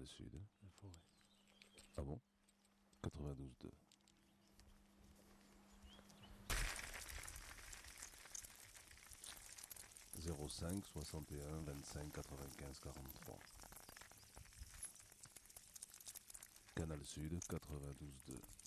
Sud. La forêt. Ah bon? 92.2. Zéro 5 61 25 95 43. Canal Sud 92.2.